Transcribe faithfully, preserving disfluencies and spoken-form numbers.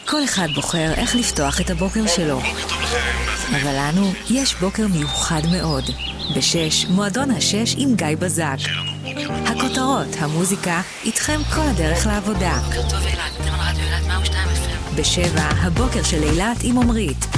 כל אחד בוחר איך לפתוח את הבוקר שלו. אבל לנו יש בוקר מיוחד מאוד. בשש, מועדון השש עם גיא בזק. הכותרות, המוזיקה, איתכם כל הדרך לעבודה. בוקר טוב אילת, אתם על רדיו אילת, מאה ושתיים אף אם. בשבע, הבוקר של אילת עם עומרית.